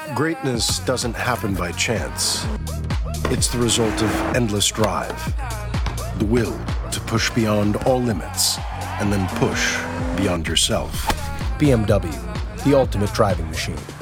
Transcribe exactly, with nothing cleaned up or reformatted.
Greatness doesn't happen by chance. It's the result of endless drive, the will to push beyond all limits, and then push beyond yourself. B M W, the ultimate driving machine.